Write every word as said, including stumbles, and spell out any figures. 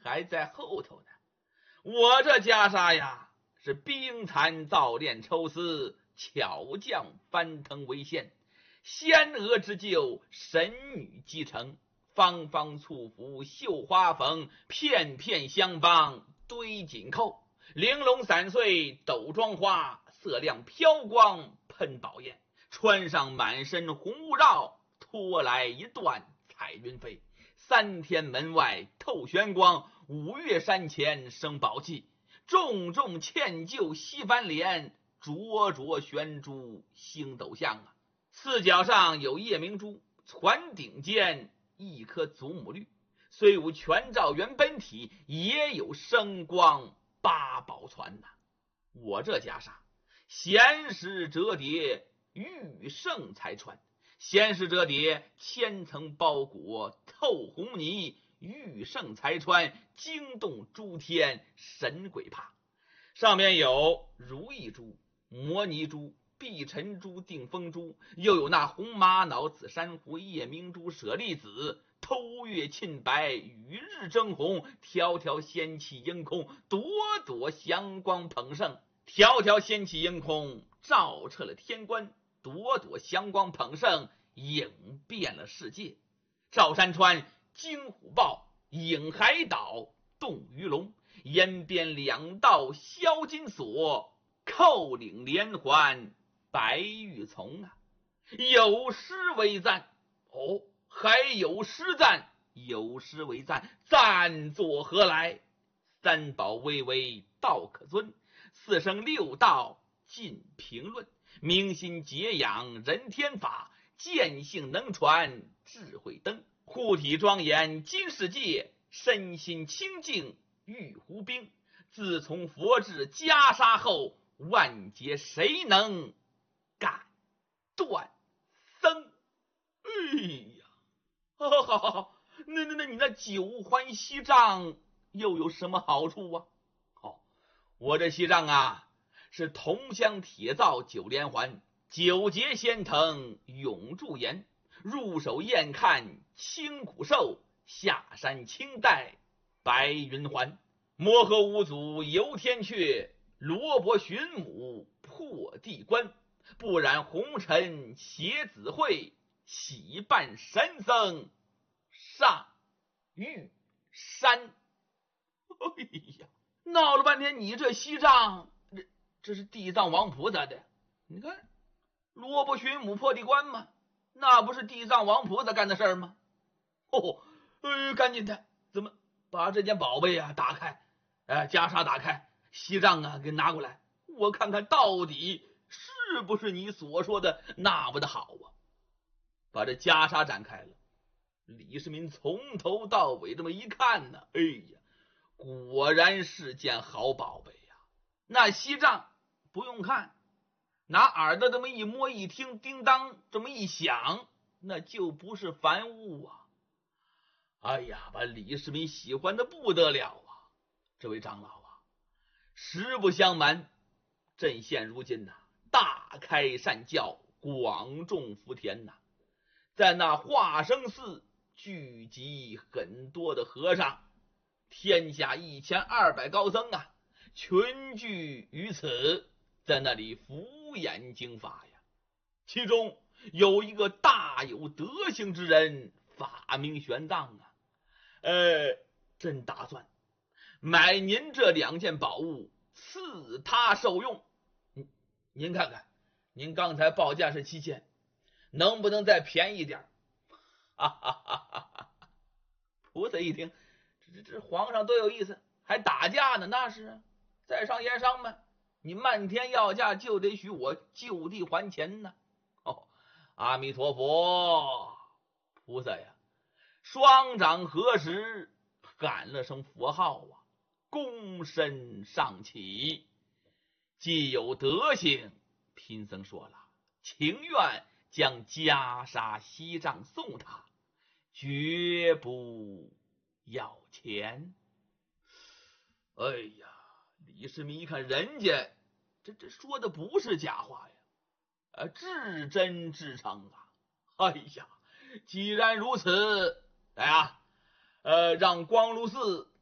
还在后头呢。我这袈裟呀，是冰蚕造炼抽丝，巧匠翻腾为线，仙娥之旧，神女继承，方方簇服绣花缝，片片香帮堆紧扣，玲珑散碎斗妆花，色亮飘光喷宝焰，穿上满身红雾绕，拖来一段彩云飞，三天门外透玄光，五岳山前生宝气，重重嵌就西番莲，灼灼悬珠星斗香啊！四角上有夜明珠，攒顶间一颗祖母绿，虽无全照原本体，也有生光八宝攒呐、啊。我这袈裟闲时折叠，玉胜才穿，闲时折叠，千层包裹透红泥，玉胜才穿，惊动诸天神鬼怕。上面有如意珠、摩尼珠、碧尘珠、定风珠，又有那红玛瑙、紫珊瑚、夜明珠、舍利子，偷月沁白，与日争红，条条仙气映空，朵朵祥光捧盛，条条仙气映空，照彻了天关，朵朵祥光捧盛，影遍了世界。照山川，惊虎豹，影海岛，动鱼龙，沿边两道销金锁，扣领连环白玉丛啊！有诗为赞哦，还有诗赞，有诗为赞，赞作何来？三宝巍巍道可尊，四圣六道尽评论，明心解养人天法，见性能传智慧灯，护体庄严金世界，身心清净玉壶冰。自从佛制袈裟后，万劫谁能敢断僧？哎呀，好好好好，那那那你那九环锡杖又有什么好处啊？哦，我这锡杖啊，是铜镶铁造九连环，九节仙藤永驻颜，入手验看青骨兽，下山青带白云环。摩诃五祖游天阙，罗伯寻母破地关，不染红尘携子会，喜办神僧上玉山。哎呀，闹了半天你这锡杖，这这是地藏王菩萨的，你看罗伯寻母破地关吗？那不是地藏王菩萨干的事儿吗？哦，呃，赶紧的，怎么把这件宝贝啊打开，哎，袈裟打开，锡杖啊给拿过来，我看看到底是不是你所说的那么的好啊？把这袈裟展开了，李世民从头到尾这么一看呢，哎呀，果然是件好宝贝呀！那锡杖不用看，拿耳朵这么一摸一听，叮当这么一响，那就不是凡物啊！哎呀，把李世民喜欢的不得了啊！这位长老啊，实不相瞒，朕现如今呐、啊，大开善教，广种福田呐、啊，在那化生寺聚集很多的和尚，天下一千二百高僧啊，群聚于此，在那里敷衍经法呀。其中有一个大有德行之人，法名玄奘啊。呃，朕打算买您这两件宝物，赐他受用。您您看看，您刚才报价是七千，能不能再便宜点？哈哈哈哈哈！菩萨一听，这这皇上多有意思，还打架呢？那是啊，在商言商嘛，你漫天要价，就得许我就地还钱呢。哦，阿弥陀佛，菩萨呀，双掌合十，喊了声佛号啊，躬身上起。既有德行，贫僧说了，情愿将袈裟锡杖送他，绝不要钱。哎呀，李世民一看人家这这说的不是假话呀，呃，至真至诚啊！哎呀，既然如此，来啊，呃，让光禄寺